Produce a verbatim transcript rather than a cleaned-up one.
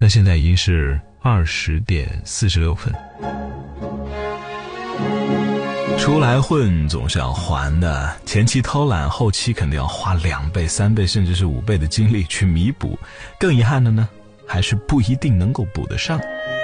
那现在已经是二十点四十六分。出来混总是要还的，前期偷懒，后期肯定要花两倍、三倍甚至是五倍的精力去弥补。更遗憾的呢，还是不一定能够补得上。